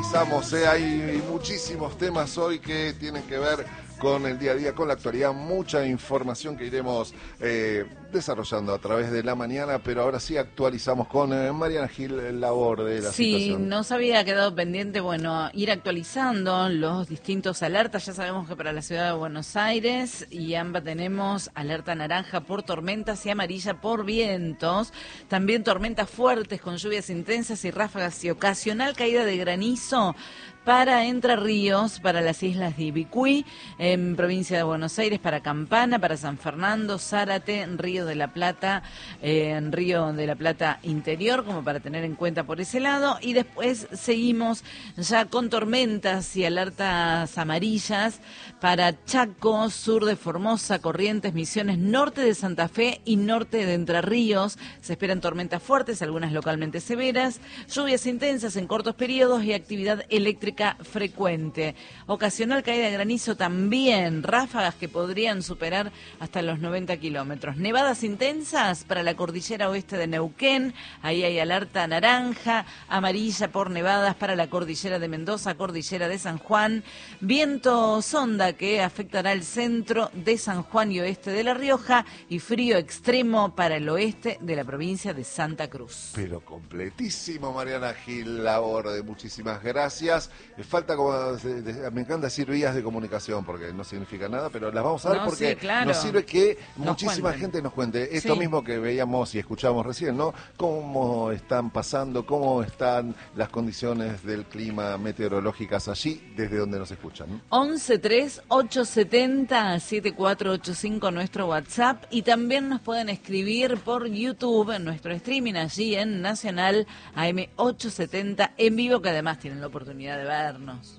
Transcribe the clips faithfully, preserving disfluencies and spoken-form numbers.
actualizamos, ¿eh? Hay muchísimos temas hoy que tienen que ver con el día a día, con la actualidad, mucha información que iremos eh, desarrollando a través de la mañana, pero ahora sí actualizamos con eh, Mariana Gil Labor de la sí, situación. Sí, nos había quedado pendiente, bueno, ir actualizando los distintos alertas. Ya sabemos que para la ciudad de Buenos Aires y AMBA tenemos alerta naranja por tormentas y amarilla por vientos. También tormentas fuertes con lluvias intensas y ráfagas y ocasional caída de granizo para Entre Ríos, para las islas de Ibicuí, en provincia de Buenos Aires, para Campana, para San Fernando, Zárate, en Río de la Plata, eh, en Río de la Plata interior, como para tener en cuenta por ese lado. Y después seguimos ya con tormentas y alertas amarillas para Chaco, sur de Formosa, Corrientes, Misiones, norte de Santa Fe y norte de Entre Ríos. Se esperan tormentas fuertes, algunas localmente severas, lluvias intensas en cortos periodos y actividad eléctrica frecuente. Ocasional caída de granizo también, ráfagas que podrían superar hasta los noventa kilómetros. Nevadas intensas para la cordillera oeste de Neuquén, ahí hay alerta naranja, amarilla por nevadas para la cordillera de Mendoza, cordillera de San Juan. Viento sonda que afectará el centro de San Juan y oeste de La Rioja y frío extremo para el oeste de la provincia de Santa Cruz. Pero completísimo, Mariana Gil Labor, muchísimas gracias. Falta, como de, de, me encanta decir vías de comunicación porque no significa nada, pero las vamos a dar no, porque sí, claro. Nos sirve que nos muchísima cuenten. gente nos cuente esto sí. mismo que veíamos y escuchábamos recién, ¿no? Cómo están pasando, cómo están las condiciones del clima meteorológicas allí, desde donde nos escuchan. once tres ocho setenta siete cuatro ocho cinco nuestro WhatsApp, y también nos pueden escribir por YouTube en nuestro streaming allí en Nacional A M ochocientos setenta en vivo, que además tienen la oportunidad de vernos.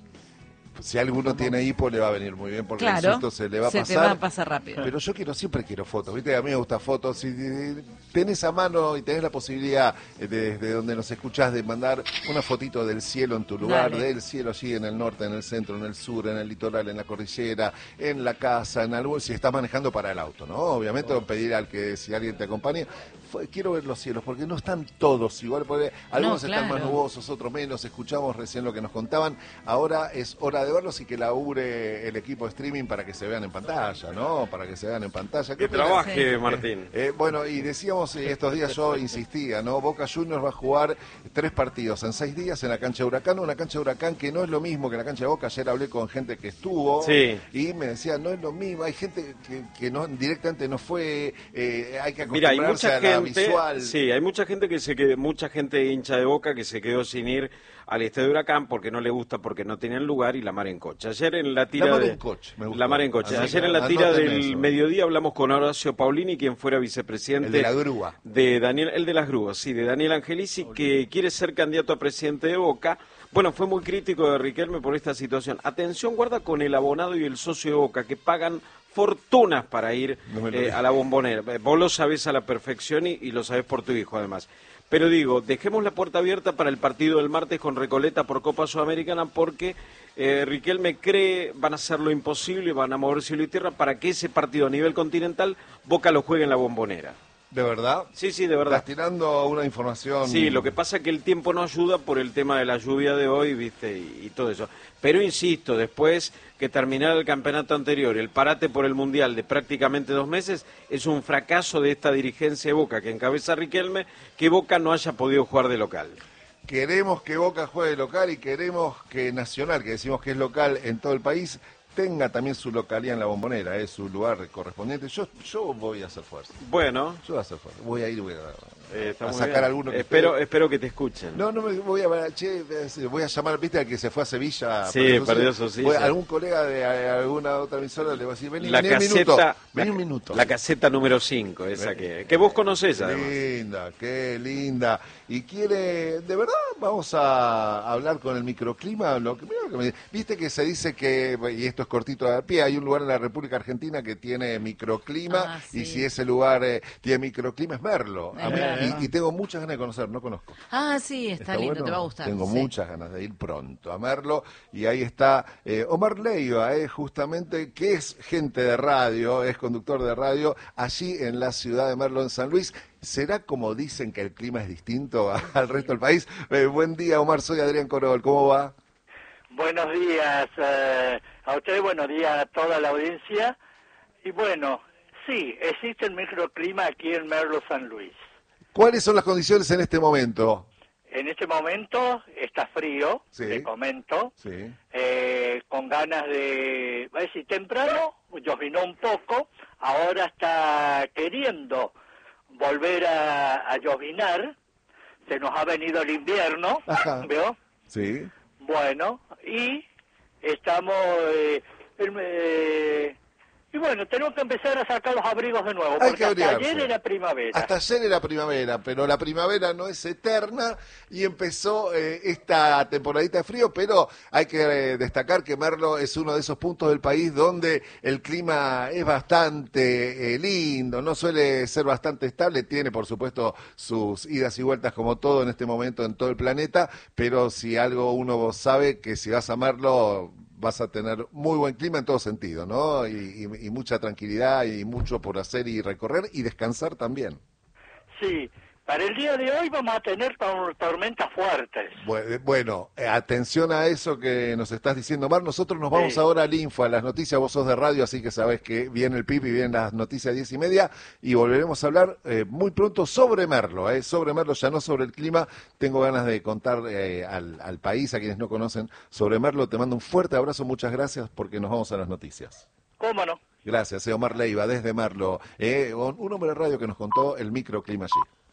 Si alguno ¿Cómo? tiene hipo le va a venir muy bien porque claro, el susto se le va a se pasar. Se te va a pasar rápido. Pero yo quiero siempre quiero fotos, ¿viste? A mí me gustan fotos. Si tenés a mano y tenés la posibilidad desde de donde nos escuchás de mandar una fotito del cielo en tu lugar, Dale. del cielo allí en el norte, en el centro, en el sur, en el litoral, en la cordillera, en la casa, en algo, si estás manejando para el auto, ¿no? Obviamente oh. pedir al que si alguien te acompaña, quiero ver los cielos porque no están todos igual, porque algunos no, claro. están más nubosos, otros menos. Escuchamos recién lo que nos contaban. Ahora es hora de verlos y que labure el equipo de streaming para que se vean en pantalla, ¿no? Para que se vean en pantalla. Que trabaje, sí. Martín. Eh, eh, bueno, y decíamos eh, estos días, yo insistía, ¿no? Boca Juniors va a jugar tres partidos en seis días en la cancha de Huracán, una cancha de Huracán que no es lo mismo que la cancha de Boca. Ayer hablé con gente que estuvo sí. y me decía, no es lo mismo, hay gente que, que no directamente no fue, eh, hay que acostumbrarse Mira, hay mucha a la gente, visual. Sí, hay mucha gente que se quedó, mucha gente hincha de Boca que se quedó sin ir al estadio de Huracán porque no le gusta, porque no tenían lugar, y la mar en coche. Ayer en la tira la mar de en coche, me gustó. La mar en coche. Así Ayer que, en la tira del eso. mediodía hablamos con Horacio Paulini, quien fuera vicepresidente. El de la grúa. De Daniel, el de las grúas, sí, de Daniel Angelici, que quiere ser candidato a presidente de Boca. Bueno, fue muy crítico de Riquelme por esta situación. Atención, guarda con el abonado y el socio de Boca, que pagan fortunas para ir no eh, a la Bombonera. Vos lo sabés a la perfección y, y lo sabés por tu hijo, además. Pero digo, dejemos la puerta abierta para el partido del martes con Recoleta por Copa Sudamericana porque eh, Riquelme cree van a hacer lo imposible, van a mover cielo y tierra para que ese partido a nivel continental Boca lo juegue en la Bombonera. ¿De verdad? Sí, sí, de verdad. ¿Estás tirando una información? Sí, lo que pasa es que el tiempo no ayuda por el tema de la lluvia de hoy, viste, y, y todo eso. Pero insisto, después que terminara el campeonato anterior, el parate por el Mundial de prácticamente dos meses, es un fracaso de esta dirigencia de Boca que encabeza Riquelme, que Boca no haya podido jugar de local. Queremos que Boca juegue de local y queremos que Nacional, que decimos que es local en todo el país, tenga también su localidad en la Bombonera, es su lugar correspondiente. Yo yo voy a hacer fuerza. Bueno. Yo voy a hacer fuerza. Voy a ir, voy a, eh, a sacar alguno que espero esté... espero que te escuchen. No, no me voy a che, voy a llamar, viste, al que se fue a Sevilla. Sí, perdió su silla. Algún colega de alguna otra emisora le va a decir, vení, la vení caseta, un minuto. Vení la, un minuto. La caseta número cinco, esa ven, que, que vos conocés, además. Qué linda, qué linda. Y quiere, de verdad, vamos a hablar con el microclima. Lo que, lo que me, viste que se dice que, y esto es cortito de pie, hay un lugar en la República Argentina que tiene microclima, ah, sí. y si ese lugar eh, tiene microclima es Merlo. Es a mí, verdad. y, y tengo muchas ganas de conocer, no conozco. Ah, sí, está, ¿Está lindo, bueno? te va a gustar. Tengo sí. muchas ganas de ir pronto a Merlo, y ahí está eh, Omar Leiva, eh, justamente, que es gente de radio, es conductor de radio, allí en la ciudad de Merlo, en San Luis. ¿Será como dicen que el clima es distinto al resto del país? Eh, buen día, Omar, soy Adrián Corol, ¿cómo va? Buenos días eh, a ustedes, buenos días a toda la audiencia. Y bueno, sí, existe el microclima aquí en Merlo, San Luis. ¿Cuáles son las condiciones en este momento? En este momento está frío, Sí. te comento, Sí. eh, con ganas de... Va a decir, temprano llovinó un poco, ahora está queriendo volver a, a llovinar, se nos ha venido el invierno, Ajá. ¿veo? Sí. Bueno, y estamos... Eh, el- eh, y bueno, tenemos que empezar a sacar los abrigos de nuevo, Hay porque que hasta abrigarse. ayer era primavera. Hasta ayer era primavera, pero la primavera no es eterna y empezó eh, esta temporadita de frío, pero hay que eh, destacar que Merlo es uno de esos puntos del país donde el clima es bastante eh, lindo, no suele ser bastante estable, tiene por supuesto sus idas y vueltas como todo en este momento en todo el planeta, pero si algo uno sabe que si vas a Merlo vas a tener muy buen clima en todo sentido, ¿no? Y, y- y mucha tranquilidad y mucho por hacer y recorrer y descansar también. Sí, para el día de hoy vamos a tener tor- tormentas fuertes. Bu- Bueno, eh, atención a eso que nos estás diciendo, Mar. Nosotros nos vamos Sí. ahora al info, a las noticias. Vos sos de radio, así que sabés que viene el Pipi, vienen las noticias diez y media y volveremos a hablar eh, muy pronto sobre Merlo, eh, sobre Merlo, ya no sobre el clima. Tengo ganas de contar eh, al, al país, a quienes no conocen, sobre Merlo. Te mando un fuerte abrazo, muchas gracias, porque nos vamos a las noticias. ¿Cómo no? Gracias, eh, Omar Leiva, desde Merlo, eh, un un hombre de radio que nos contó el microclima allí.